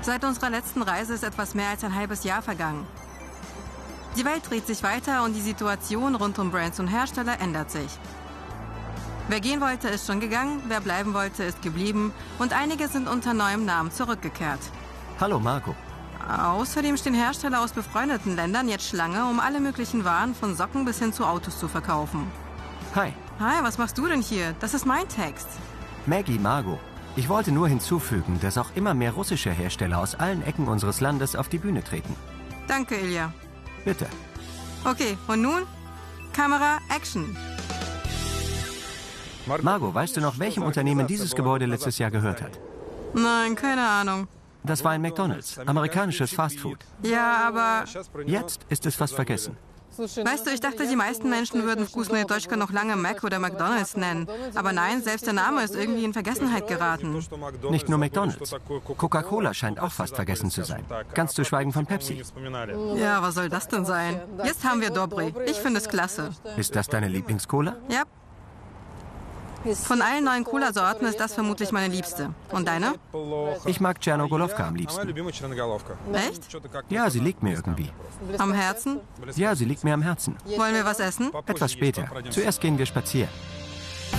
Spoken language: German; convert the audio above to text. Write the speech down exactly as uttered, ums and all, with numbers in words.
Seit unserer letzten Reise ist etwas mehr als ein halbes Jahr vergangen. Die Welt dreht sich weiter und die Situation rund um Brands und Hersteller ändert sich. Wer gehen wollte, ist schon gegangen, wer bleiben wollte, ist geblieben und einige sind unter neuem Namen zurückgekehrt. Hallo Marco. Außerdem stehen Hersteller aus befreundeten Ländern jetzt Schlange, um alle möglichen Waren von Socken bis hin zu Autos zu verkaufen. Hi. Hi, was machst du denn hier? Das ist mein Text. Maggie, Margot. Ich wollte nur hinzufügen, dass auch immer mehr russische Hersteller aus allen Ecken unseres Landes auf die Bühne treten. Danke, Ilja. Bitte. Okay, und nun? Kamera, Action. Margot, weißt du noch, welchem Unternehmen dieses Gebäude letztes Jahr gehört hat? Nein, keine Ahnung. Das war ein McDonald's, amerikanisches Fastfood. Ja, aber... Jetzt ist es fast vergessen. Weißt du, ich dachte, die meisten Menschen würden Вкусная точка noch lange Mac oder McDonald's nennen. Aber nein, selbst der Name ist irgendwie in Vergessenheit geraten. Nicht nur McDonald's. Coca-Cola scheint auch fast vergessen zu sein. Ganz zu schweigen von Pepsi. Ja, was soll das denn sein? Jetzt haben wir Dobry. Ich finde es klasse. Ist das deine Lieblingscola? Ja. Von allen neuen Cola-Sorten ist das vermutlich meine liebste. Und deine? Ich mag Tschernogolovka am liebsten. Echt? Ja, sie liegt mir irgendwie. Am Herzen? Ja, sie liegt mir am Herzen. Wollen wir was essen? Etwas später. Zuerst gehen wir spazieren.